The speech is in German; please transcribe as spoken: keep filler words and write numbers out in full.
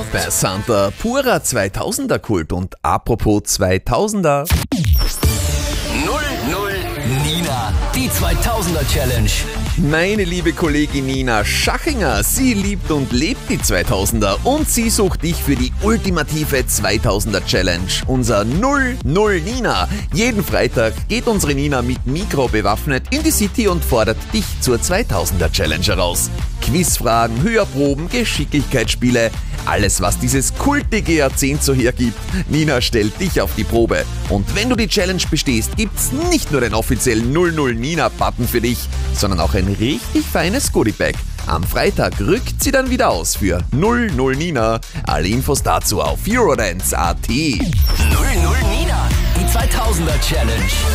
bei Santa purer zweitausender Kult und apropos zweitausender. null null Nina, die zweitausender Challenge. Meine liebe Kollegin Nina Schachinger, sie liebt und lebt die zweitausender und sie sucht dich für die ultimative zweitausender Challenge. Unser null null Nina. Jeden Freitag geht unsere Nina mit Mikro bewaffnet in die City und fordert dich zur zweitausender Challenge heraus. Quizfragen, Hörproben, Geschicklichkeitsspiele, alles was dieses kultige Jahrzehnt so hergibt. Nina stellt dich auf die Probe. Und wenn du die Challenge bestehst, gibt's nicht nur den offiziellen null null Nina-Button für dich, sondern auch ein richtig feines Goodiebag. Am Freitag rückt sie dann wieder aus für null null Nina. Alle Infos dazu auf eurodance punkt at. null null Nina, die zweitausender Challenge.